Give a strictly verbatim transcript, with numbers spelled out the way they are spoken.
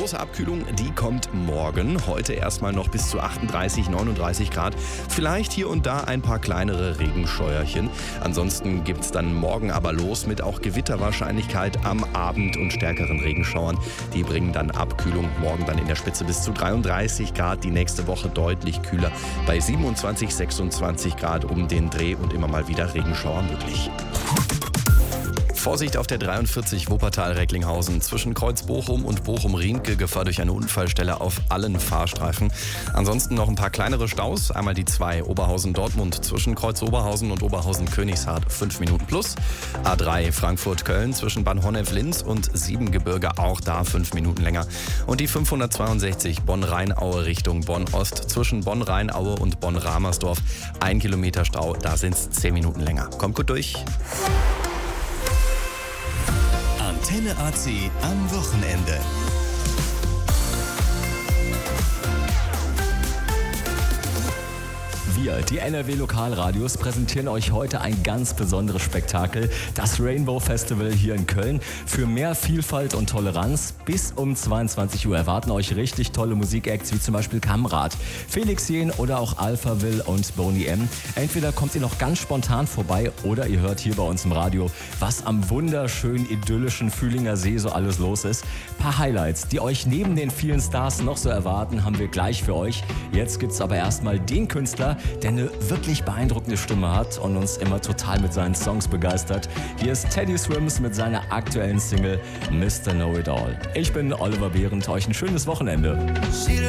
große Abkühlung, die kommt morgen. Heute erstmal noch bis zu achtunddreißig, neununddreißig Grad. Vielleicht hier und da ein paar kleinere Regenscheuerchen. Ansonsten gibt's dann morgen aber los mit auch Gewitterwahrscheinlichkeit am Abend und stärkeren Regenschauern. Die bringen dann Abkühlung. Morgen dann in der Spitze bis zu dreiunddreißig Grad. Die nächste Woche deutlich kühler bei siebenundzwanzig, sechsundzwanzig Grad um den Dreh und immer mal wieder Regenschauer möglich. Vorsicht auf der dreiundvierzig Wuppertal-Recklinghausen. Zwischen Kreuz Bochum und Bochum-Riemke Gefahr durch eine Unfallstelle auf allen Fahrstreifen. Ansonsten noch ein paar kleinere Staus. Einmal die zwei Oberhausen-Dortmund zwischen Kreuz Oberhausen und Oberhausen-Königshardt fünf Minuten plus. A drei Frankfurt-Köln zwischen Bad-Honnef-Linz und Siebengebirge auch da fünf Minuten länger. Und die fünfhundertzweiundsechzig Bonn-Rheinaue Richtung Bonn-Ost zwischen Bonn-Rheinaue und Bonn-Ramersdorf. Ein Kilometer Stau, da sind es zehn Minuten länger. Kommt gut durch. Antenne A C am Wochenende. Wir, die N R W-Lokalradios, präsentieren euch heute ein ganz besonderes Spektakel, das Rainbow Festival hier in Köln. Für mehr Vielfalt und Toleranz bis um zweiundzwanzig Uhr erwarten euch richtig tolle Musikacts wie zum Beispiel Kamrat, Felix Jähn oder auch Alphaville und Boney M. Entweder kommt ihr noch ganz spontan vorbei oder ihr hört hier bei uns im Radio, was am wunderschönen, idyllischen Fühlinger See so alles los ist. Ein paar Highlights, die euch neben den vielen Stars noch so erwarten, haben wir gleich für euch. Jetzt gibt's aber erstmal den Künstler, der eine wirklich beeindruckende Stimme hat und uns immer total mit seinen Songs begeistert. Hier ist Teddy Swims mit seiner aktuellen Single Mister Know It All. Ich bin Oliver Behrendt, euch ein schönes Wochenende.